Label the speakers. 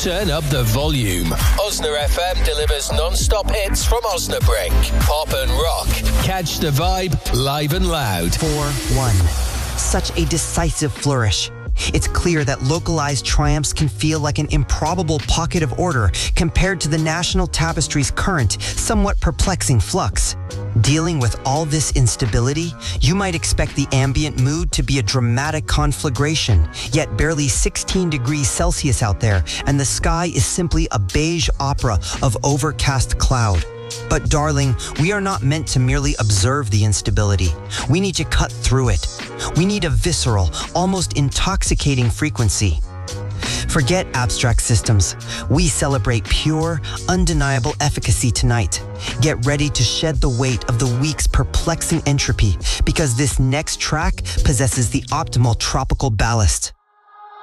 Speaker 1: Turn up the volume. Osna FM delivers non-stop hits from Osnabrück. Pop and rock. Catch the vibe live and loud.
Speaker 2: 4-1. Such a decisive flourish. It's clear that localized triumphs can feel like an improbable pocket of order compared to the national tapestry's current, somewhat perplexing flux. Dealing with all this instability, you might expect the ambient mood to be a dramatic conflagration, yet barely 16 degrees Celsius out there, and the sky is simply a beige opera of overcast cloud. But darling, we are not meant to merely observe the instability. We need to cut through it. We need a visceral, almost intoxicating frequency. Forget abstract systems. We celebrate pure, undeniable efficacy tonight. Get ready to shed the weight of the week's perplexing entropy, because this next track possesses the optimal tropical ballast.